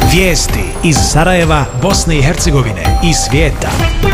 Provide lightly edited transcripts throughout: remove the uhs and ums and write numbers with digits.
Vijesti iz Sarajeva, Bosne i Hercegovine i svijeta.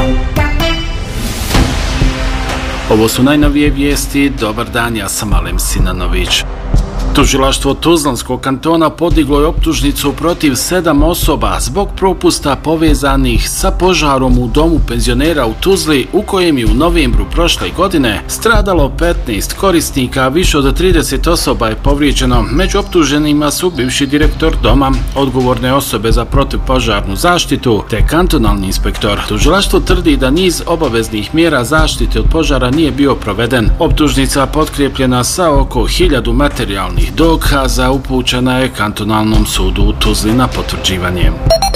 Ovo su najnovije vijesti. Dobar dan, ja sam Alem Sinanović. Tužilaštvo Tuzlanskog kantona podiglo je optužnicu protiv 7 osoba zbog propusta povezanih sa požarom u domu penzionera u Tuzli, u kojem je u novembru prošle godine stradalo 15 korisnika, a više od 30 osoba je povrijeđeno. Među optuženima su bivši direktor doma, odgovorne osobe za protivpožarnu zaštitu te kantonalni inspektor. Tužilaštvo tvrdi da niz obaveznih mjera zaštite od požara nije bio proveden. Optužnica potkrijepljena sa oko 1000 materijalnih dokaza upućena je kantonalnom sudu u Tuzli na potvrđivanje.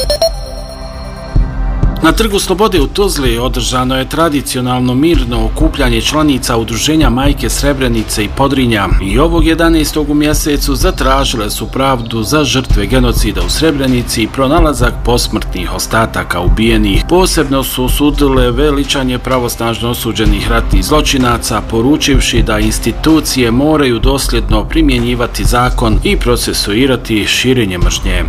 Na Trgu Slobode u Tuzli održano je tradicionalno mirno okupljanje članica udruženja Majke Srebrenice i Podrinja i ovog 11. u mjesecu zatražile su pravdu za žrtve genocida u Srebrenici i pronalazak posmrtnih ostataka ubijenih. Posebno su osudile veličanje pravosnažno osuđenih ratnih zločinaca, poručivši da institucije moraju dosljedno primjenjivati zakon i procesuirati širenje mržnje.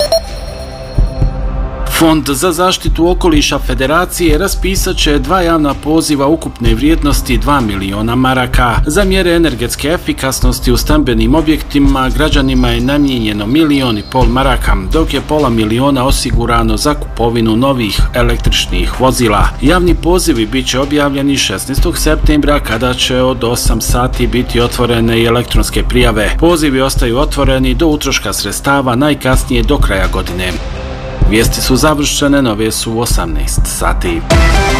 Fond za zaštitu okoliša Federacije raspisat će 2 javna poziva ukupne vrijednosti 2 miliona maraka. Za mjere energetske efikasnosti u stambenim objektima građanima je namijenjeno 1,5 miliona maraka, dok je pola miliona osigurano za kupovinu novih električnih vozila. Javni pozivi bit će objavljeni 16. septembra kada će od 8 sati biti otvorene i elektronske prijave. Pozivi ostaju otvoreni do utroška sredstava najkasnije do kraja godine. Vijesti su završene, nove su u 18 sati.